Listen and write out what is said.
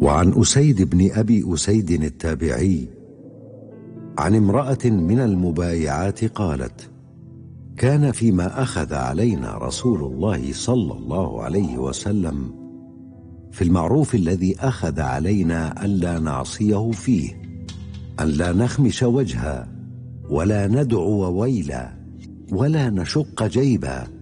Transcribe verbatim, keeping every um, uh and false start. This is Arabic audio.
وعن أسيد بن أبي أسيد التابعي عن امرأة من المبايعات قالت: كان فيما أخذ علينا رسول الله صلى الله عليه وسلم في المعروف الذي أخذ علينا ألا نعصيه فيه أن لا نخمش وجها ولا ندعو ويلا ولا نشق جيبا